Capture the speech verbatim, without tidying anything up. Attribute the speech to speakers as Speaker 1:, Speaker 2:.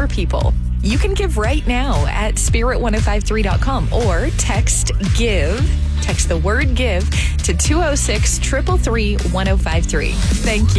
Speaker 1: people. You can give right now at spirit ten fifty-three dot com or text GIVE, text the word GIVE to two oh six, three three three, one oh five three. Thank you.